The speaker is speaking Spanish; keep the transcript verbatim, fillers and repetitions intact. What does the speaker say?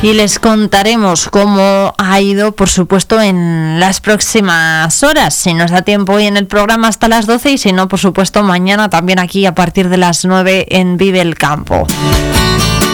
y les contaremos cómo ha ido, por supuesto, en las próximas horas. Si nos da tiempo hoy en el programa hasta las doce y si no, por supuesto, mañana también aquí a partir de las nueve en Vive el Campo.